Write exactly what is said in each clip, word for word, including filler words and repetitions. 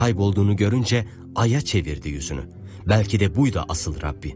kaybolduğunu görünce aya çevirdi yüzünü. Belki de buydu asıl Rabbi.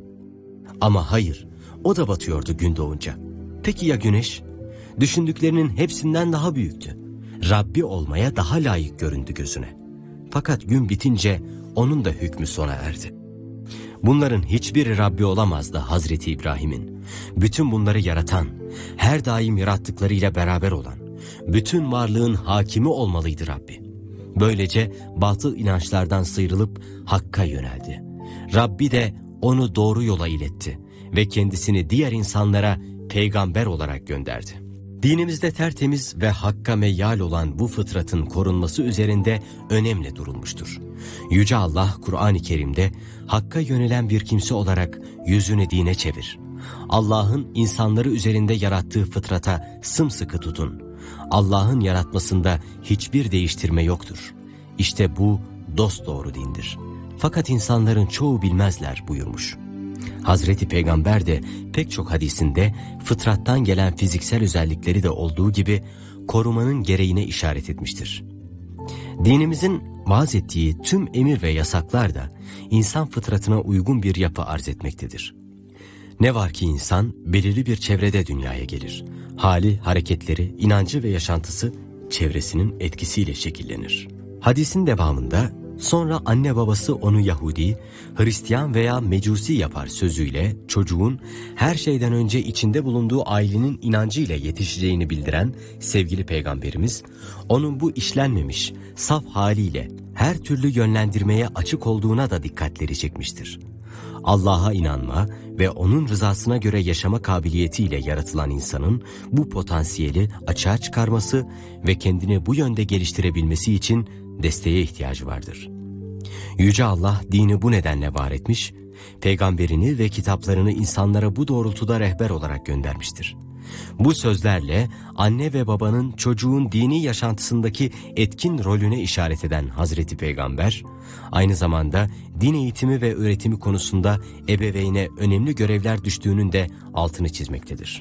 Ama hayır, o da batıyordu gün doğunca. Peki ya güneş? Düşündüklerinin hepsinden daha büyüktü. Rabbi olmaya daha layık göründü gözüne. Fakat gün bitince onun da hükmü sona erdi. Bunların hiçbiri Rabbi olamazdı Hazreti İbrahim'in. Bütün bunları yaratan, her daim yarattıklarıyla beraber olan, bütün varlığın hakimi olmalıydı Rabbi. Böylece batıl inançlardan sıyrılıp Hakk'a yöneldi. Rabbi de onu doğru yola iletti ve kendisini diğer insanlara peygamber olarak gönderdi. Dinimizde tertemiz ve Hakk'a meyyal olan bu fıtratın korunması üzerinde önemli durulmuştur. Yüce Allah Kur'an-ı Kerim'de Hakk'a yönelen bir kimse olarak yüzünü dine çevir. Allah'ın insanları üzerinde yarattığı fıtrata sımsıkı tutun. Allah'ın yaratmasında hiçbir değiştirme yoktur. İşte bu dosdoğru dindir. Fakat insanların çoğu bilmezler buyurmuş. Hazreti Peygamber de pek çok hadisinde fıtrattan gelen fiziksel özellikleri de olduğu gibi korumanın gereğine işaret etmiştir. Dinimizin vaaz ettiği tüm emir ve yasaklar da insan fıtratına uygun bir yapı arz etmektedir. Ne var ki insan belirli bir çevrede dünyaya gelir. Hali, hareketleri, inancı ve yaşantısı çevresinin etkisiyle şekillenir. Hadisin devamında sonra anne babası onu Yahudi, Hristiyan veya Mecusi yapar sözüyle çocuğun her şeyden önce içinde bulunduğu ailenin inancıyla yetişeceğini bildiren sevgili Peygamberimiz, onun bu işlenmemiş, saf haliyle her türlü yönlendirmeye açık olduğuna da dikkatleri çekmiştir. Allah'a inanma ve onun rızasına göre yaşama kabiliyetiyle yaratılan insanın bu potansiyeli açığa çıkarması ve kendini bu yönde geliştirebilmesi için desteğe ihtiyacı vardır. Yüce Allah dini bu nedenle var etmiş, peygamberini ve kitaplarını insanlara bu doğrultuda rehber olarak göndermiştir. Bu sözlerle anne ve babanın çocuğun dini yaşantısındaki etkin rolüne işaret eden Hazreti Peygamber, aynı zamanda din eğitimi ve öğretimi konusunda ebeveyne önemli görevler düştüğünün de altını çizmektedir.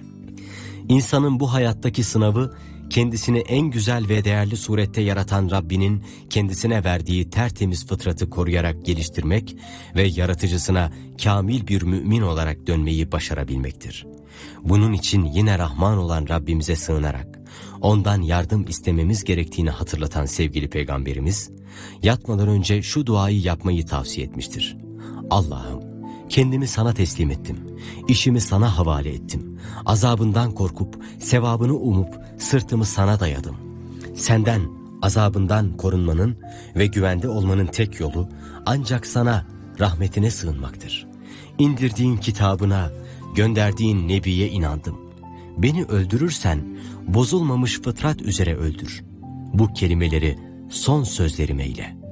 İnsanın bu hayattaki sınavı, kendisini en güzel ve değerli surette yaratan Rabbinin kendisine verdiği tertemiz fıtratı koruyarak geliştirmek ve yaratıcısına kamil bir mümin olarak dönmeyi başarabilmektir. Bunun için yine Rahman olan Rabbimize sığınarak ondan yardım istememiz gerektiğini hatırlatan sevgili Peygamberimiz, yatmadan önce şu duayı yapmayı tavsiye etmiştir. Allah'ım, kendimi sana teslim ettim, işimi sana havale ettim, azabından korkup, sevabını umup, sırtımı sana dayadım. Senden, azabından korunmanın ve güvende olmanın tek yolu ancak sana, rahmetine sığınmaktır. İndirdiğin kitabına, gönderdiğin Nebiye inandım. Beni öldürürsen, bozulmamış fıtrat üzere öldür. Bu kelimeleri son sözlerim eyle.